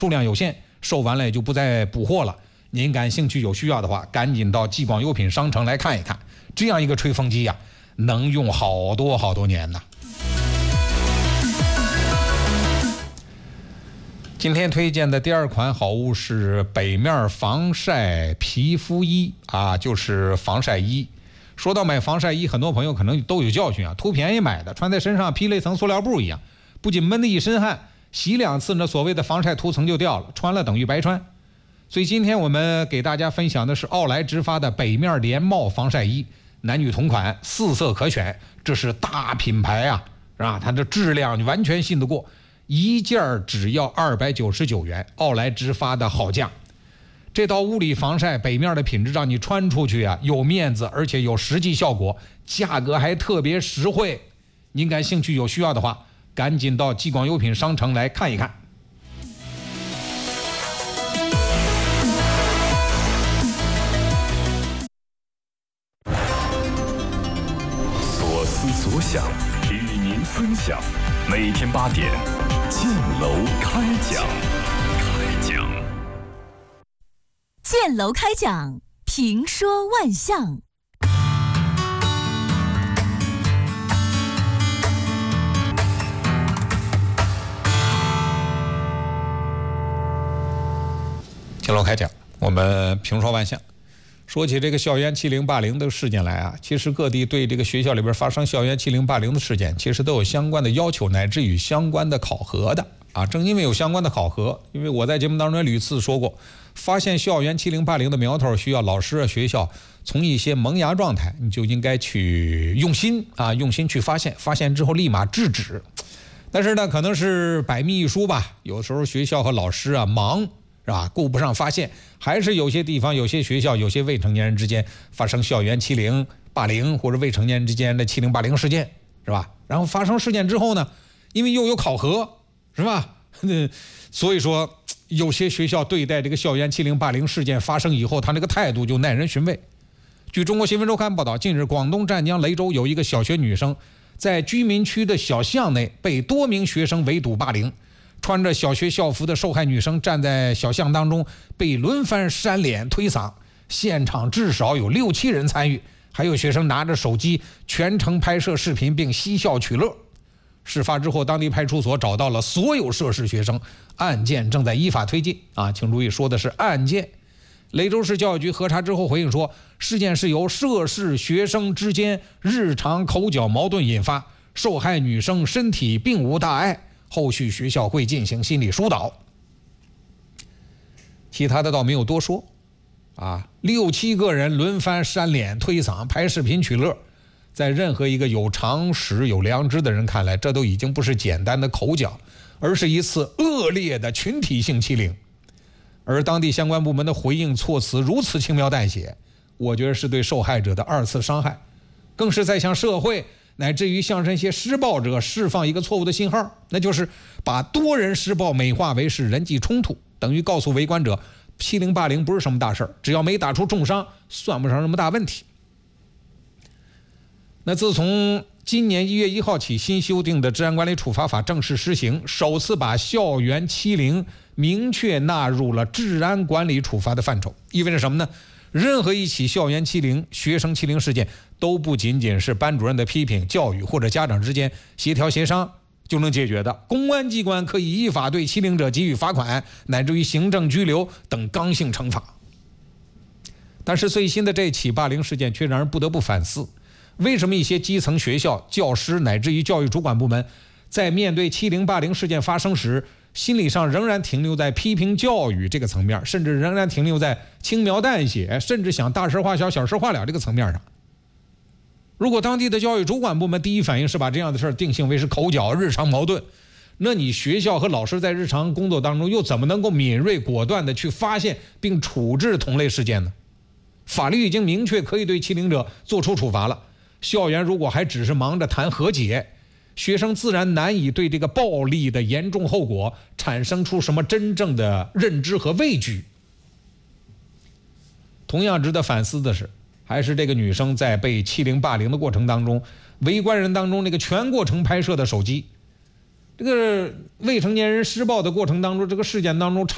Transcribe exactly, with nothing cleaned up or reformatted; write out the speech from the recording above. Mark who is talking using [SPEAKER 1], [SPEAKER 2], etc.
[SPEAKER 1] 数量有限，售完了也就不再补货了。您感兴趣有需要的话，赶紧到激广优品商城来看一看。这样一个吹风机呀、啊，能用好多好多年呢。今天推荐的第二款好物是北面防晒皮肤衣啊，就是防晒衣。说到买防晒衣，很多朋友可能都有教训啊，图便宜买的，穿在身上披了一层塑料布一样，不仅闷得一身汗，洗两次呢，所谓的防晒涂层就掉了，穿了等于白穿。所以今天我们给大家分享的是奥莱直发的北面连帽防晒衣，男女同款，四色可选，这是大品牌啊，是吧？它的质量你完全信得过，一件只要二百九十九元，奥莱直发的好价。这套物理防晒北面的品质让你穿出去啊有面子，而且有实际效果，价格还特别实惠。您感兴趣有需要的话，赶紧到激广优品商城来看一看。
[SPEAKER 2] 所思所想与您分享，每天八点建楼开讲。开讲。
[SPEAKER 3] 建楼开讲，评说万象。
[SPEAKER 1] 建楼开讲，我们评说万象。说起这个校园欺凌霸凌的事件来啊，其实各地对这个学校里边发生校园欺凌霸凌的事件，其实都有相关的要求，乃至于相关的考核的啊。正因为有相关的考核，因为我在节目当中也屡次说过，发现校园欺凌霸凌的苗头，需要老师啊、学校从一些萌芽状态，你就应该去用心啊，用心去发现，发现之后立马制止。但是呢，可能是百密一疏吧，有时候学校和老师啊忙。是吧？顾不上发现，还是有些地方、有些学校、有些未成年人之间发生校园欺凌、霸凌，或者未成年人之间的欺凌、霸凌事件，是吧？然后发生事件之后呢，因为又有考核，是吧？所以说，有些学校对待这个校园欺凌、霸凌事件发生以后，他这个态度就耐人寻味。据中国新闻周刊报道，近日广东湛江雷州有一个小学女生在居民区的小巷内被多名学生围堵霸凌。穿着小学校服的受害女生站在小巷当中，被轮番扇脸推搡，现场至少有六七人参与，还有学生拿着手机全程拍摄视频并嬉笑取乐。事发之后，当地派出所找到了所有涉事学生，案件正在依法推进啊，请注意说的是案件。雷州市教育局核查之后回应说，事件是由涉事学生之间日常口角矛盾引发，受害女生身体并无大碍。后续学校会进行心理疏导，其他的倒没有多说啊。六七个人轮番扇脸推搡拍视频取乐，在任何一个有常识有良知的人看来，这都已经不是简单的口角，而是一次恶劣的群体性欺凌。而当地相关部门的回应措辞如此轻描淡写，我觉得是对受害者的二次伤害，更是在向社会乃至于向这些施暴者释放一个错误的信号，那就是把多人施暴美化为是人际冲突，等于告诉围观者，欺凌霸凌不是什么大事，只要没打出重伤，算不上什么大问题。那自从今年一月一号起，新修订的治安管理处罚法正式施行，首次把校园欺凌明确纳入了治安管理处罚的范畴，意味着什么呢？任何一起校园欺凌、学生欺凌事件，都不仅仅是班主任的批评、教育或者家长之间协调协商就能解决的。公安机关可以依法对欺凌者给予罚款，乃至于行政拘留等刚性惩罚。但是最新的这起霸凌事件却让人不得不反思，为什么一些基层学校、教师乃至于教育主管部门，在面对欺凌霸凌事件发生时，心理上仍然停留在批评教育这个层面，甚至仍然停留在轻描淡写，甚至想大事化小、小事化了这个层面上。如果当地的教育主管部门第一反应是把这样的事定性为是口角、日常矛盾，那你学校和老师在日常工作当中又怎么能够敏锐果断地去发现并处置同类事件呢？法律已经明确可以对欺凌者做出处罚了，校园如果还只是忙着谈和解，学生自然难以对这个暴力的严重后果产生出什么真正的认知和畏惧。同样值得反思的是，还是这个女生在被欺凌霸凌的过程当中，围观人当中那个全过程拍摄的手机，这个未成年人施暴的过程当中，这个事件当中